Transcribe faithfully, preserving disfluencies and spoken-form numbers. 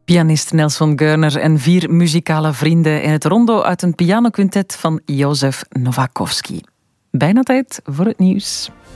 Pianist Nelson Gurner en vier muzikale vrienden in het rondo uit een pianoquintet van Jozef Novakovsky. Bijna tijd voor het nieuws.